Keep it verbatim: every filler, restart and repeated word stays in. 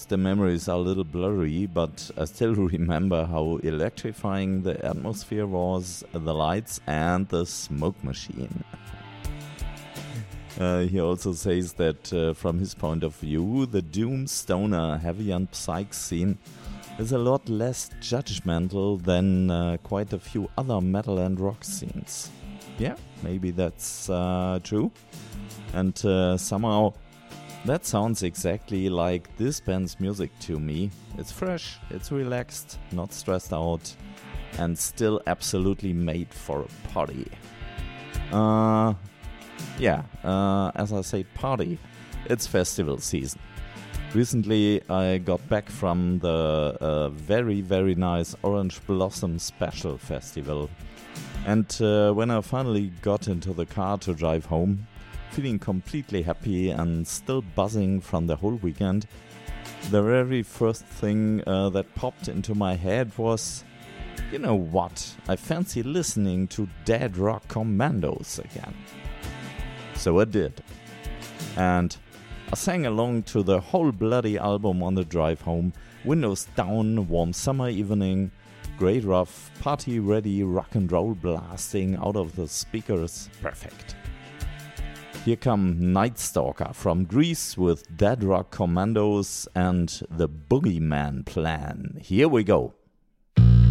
the memories are a little blurry, but I still remember how electrifying the atmosphere was, the lights and the smoke machine. Uh, he also says that uh, from his point of view, the doom, stoner, heavy and psych scene is a lot less judgmental than uh, quite a few other metal and rock scenes. Yeah, maybe that's uh, true. And uh, somehow that sounds exactly like this band's music to me. It's fresh, it's relaxed, not stressed out, and still absolutely made for a party. Uh, yeah, uh, as I say, party. It's festival season. Recently I got back from the uh, very very nice Orange Blossom Special Festival, and uh, when I finally got into the car to drive home, feeling completely happy and still buzzing from the whole weekend, the very first thing uh, that popped into my head was, you know what, I fancy listening to Dead Rock Commandos again. So I did. And I sang along to the whole bloody album on the drive home, windows down, warm summer evening, great rough, party ready rock and roll blasting out of the speakers, perfect. Here come Night Stalker from Greece with Dead Rock Commandos and the Boogeyman Plan. Here we go.